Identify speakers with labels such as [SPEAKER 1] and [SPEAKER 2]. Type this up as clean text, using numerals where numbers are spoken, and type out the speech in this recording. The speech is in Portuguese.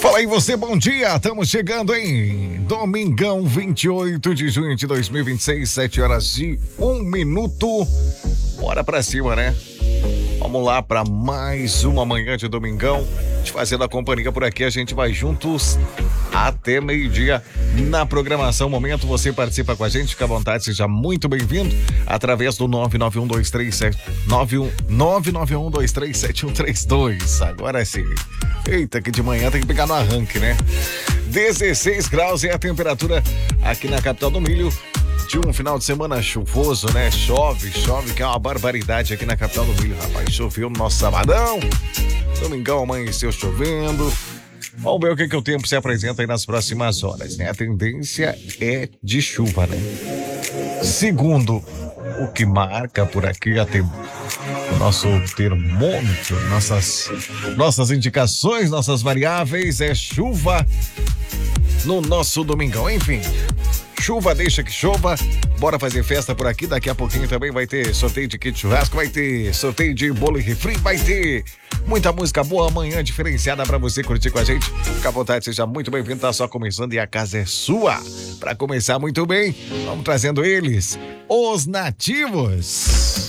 [SPEAKER 1] Fala aí você, bom dia, estamos chegando em domingão 28 de junho de 2026, 7h01. Bora pra cima, né? Vamos lá para mais uma manhã de domingão, te fazendo a companhia por aqui, a gente vai juntos até meio-dia na programação. Momento, você participa com a gente, fica à vontade, seja muito bem-vindo através do 991237132. Agora sim. Eita, que de manhã tem que pegar no arranque, né? 16 graus é a temperatura aqui na capital do milho. De um final de semana chuvoso, né? Chove, que é uma barbaridade aqui na capital do milho, rapaz. Choveu no nosso sabadão. Domingão amanheceu chovendo. Vamos ver o que o tempo se apresenta aí nas próximas horas, né? A tendência é de chuva, né? Segundo o que marca por aqui o nosso termômetro, nossas indicações, nossas variáveis, é chuva no nosso domingão. Enfim, chuva, deixa que chova. Bora fazer festa por aqui. Daqui a pouquinho também vai ter sorteio de kit churrasco, vai ter sorteio de bolo e refri, vai ter muita música boa amanhã, diferenciada pra você curtir com a gente. Fica à vontade, seja muito bem-vindo. Tá só começando e a casa é sua. Pra começar muito bem, vamos trazendo eles, os Nativos.